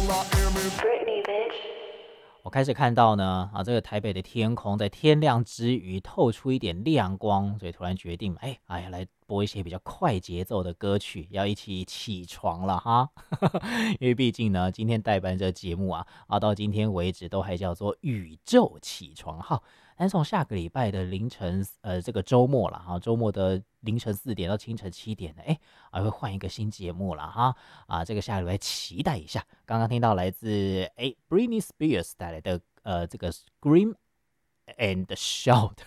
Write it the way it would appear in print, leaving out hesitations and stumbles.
Britney, bitch. 我开始看到呢，这个台北的天空在天亮之余透出一点亮光，所以突然决定，来播一些比较快节奏的歌曲，要一起起床了哈。因为毕竟呢，今天代班这个节目到今天为止都还叫做宇宙起床号。但从下个礼拜的凌晨，这个周末了哈，周末的凌晨4点到清晨7点呢，会换一个新节目了哈。这个下个礼拜期待一下。刚刚听到来自Britney Spears 带来的这个 Scream and Shout，